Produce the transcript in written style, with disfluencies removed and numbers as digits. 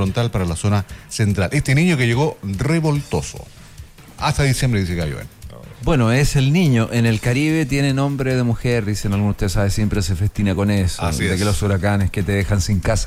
frontal para la zona central. Este niño que llegó revoltoso. Hasta diciembre dice que llueve. Bueno, es el niño. En el Caribe tiene nombre de mujer, dicen algunos, usted sabe, siempre se festina con eso. Así de es. que los huracanes que te dejan sin casa